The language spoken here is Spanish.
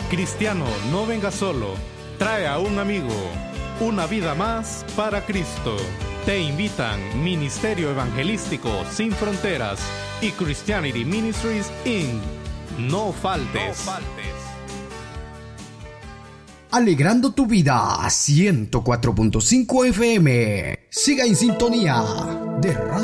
Cristiano, no venga solo. Trae a un amigo. Una vida más para Cristo. Te invitan Ministerio Evangelístico Sin Fronteras y Christianity Ministries Inc. No faltes. Alegrando tu vida, 104.5 FM. Siga en sintonía de